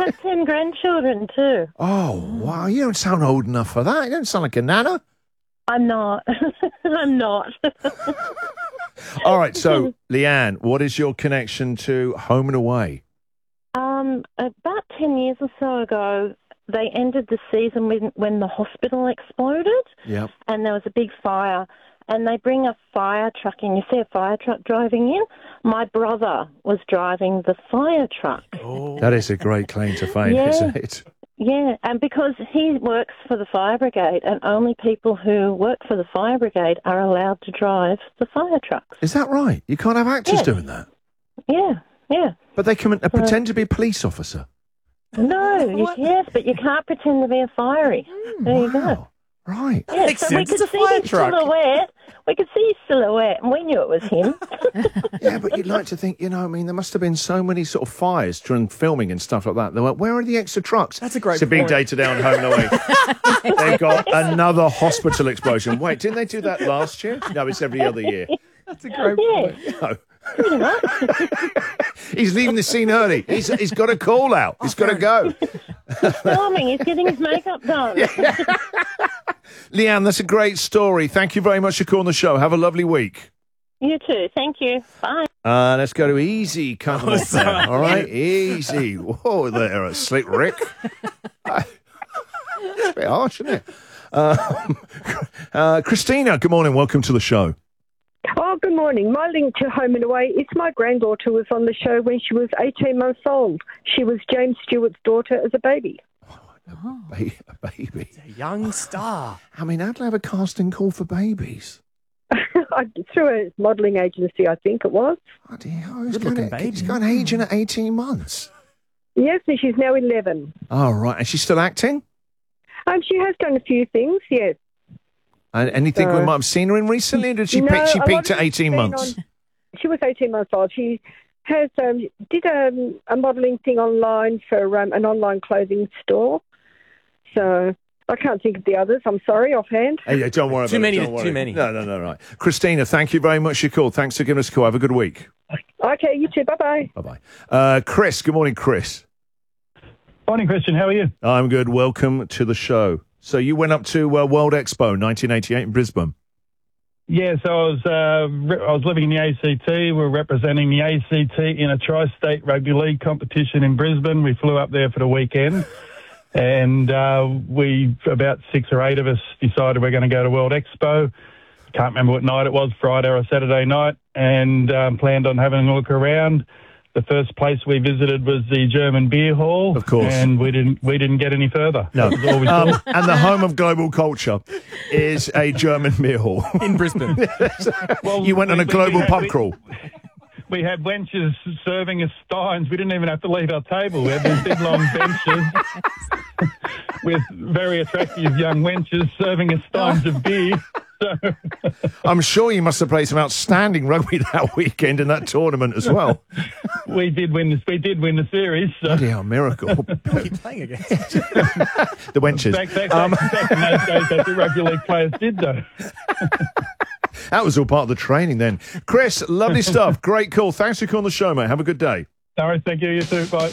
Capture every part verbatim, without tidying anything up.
have ten grandchildren too. Oh, wow. You don't sound old enough for that. You don't sound like a nana. I'm not. I'm not. All right, so, Leanne, what is your connection to Home and Away? Um, about ten years or so ago, they ended the season when, when the hospital exploded. Yep. And there was a big fire. And they bring a fire truck in. You see a fire truck driving in? My brother was driving the fire truck. Oh. That is a great claim to fame, yeah. isn't it? Yeah, and because he works for the fire brigade, and only people who work for the fire brigade are allowed to drive the fire trucks. Is that right? You can't have actors yeah. doing that? Yeah, yeah. But they can uh, pretend to be a police officer? No, you, yes, but you can't pretend to be a fiery. Mm, there you wow. go. Right. Yeah, Makes so sense. we could It's a see fire his truck. silhouette. We could see his silhouette, and we knew it was him. Yeah, but you'd like to think, you know, I mean, there must have been so many sort of fires during filming and stuff like that. They were, where are the extra trucks? That's a great It's a big point. day today on Home and Away. They've got another hospital explosion. Wait, didn't they do that last year? No, it's every other year. That's a great Yeah. point. No. Pretty much. He's leaving the scene early. He's, he's got a call out. He's got to go. Filming, he's getting his makeup done. Leanne, that's a great story. Thank you very much for calling the show. Have a lovely week. You too. Thank you. Bye. Uh, let's go to Easy coming up there. All right, Easy. Whoa there, a Slick Rick. It's a bit harsh, isn't it? Um, uh, Christina, good morning. Welcome to the show. Oh, good morning. My link to Home and Away is my granddaughter was on the show when she was eighteen months old. She was James Stewart's daughter as a baby. Oh. A, ba- a baby. A young star. I mean, how'd they have a casting call for babies? Through a modelling agency, I think it was. Bloody hell, he's Good-looking going baby. He's going aging at eighteen months. Yes, and she's now eleven. Oh, right. And she's still acting? Um, she has done a few things, yes. And anything Uh, we might have seen her in recently? Or did she no, peak, she a lot peaked of at it's eighteen been months? on- she was eighteen months old. She has um, did um, a modelling thing online for um, an online clothing store. So I can't think of the others. I'm sorry, offhand. Hey, yeah, don't worry Too about many it. to- Don't worry. too many. No, no, no, right. Christina, thank you very much for your call. Thanks for giving us a call. Have a good week. Okay, you too. Bye-bye. Bye-bye. Uh, Chris, good morning, Chris. Morning, Christian. How are you? I'm good. Welcome to the show. So you went up to uh, World Expo nineteen eighty-eight in Brisbane. Yeah, so I was uh, re- I was living in the A C T. We're representing the A C T in a tri-state rugby league competition in Brisbane. We flew up there for the weekend, and uh, we about six or eight of us decided we're going to go to World Expo. Can't remember what night it was, Friday or Saturday night, and um, planned on having a look around. The first place we visited was the German Beer Hall, Of course. and we didn't we didn't get any further. No. That was all we Um, saw. and the home of global culture is a German beer hall. In Brisbane. Well, You went on we- a we- global we had- pub we- crawl. We had wenches serving us steins. We didn't even have to leave our table. We had these big long benches with very attractive young wenches serving us steins of beer. So, I'm sure you must have played some outstanding rugby that weekend in that tournament as well. we did win this. We did win the series. So. Bloody hell, miracle. Who are you playing against? The wenches. Back, back, Um, back, back in those days, that's what rugby league players did, though. that was all part of the training then. Chris, lovely stuff. Great call. Thanks for calling the show, mate. Have a good day. All right, thank you. You too. Bye.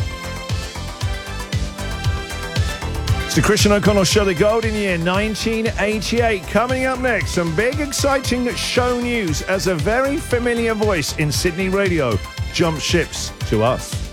It's the Christian O'Connell Show, the golden year nineteen eighty-eight. Coming up next, some big exciting show news as a very familiar voice in Sydney radio jumps ships to us.